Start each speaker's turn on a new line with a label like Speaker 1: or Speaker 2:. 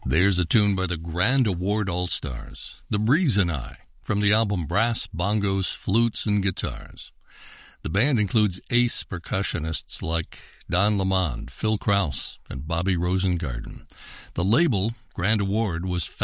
Speaker 1: There's a tune by the Grand Award All-Stars, The Breeze and I, from the album Brass, Bongos, Flutes, and Guitars. The band includes ace percussionists like Don Lamond, Phil Krause, and Bobby Rosengarten. The label, Grand Award, was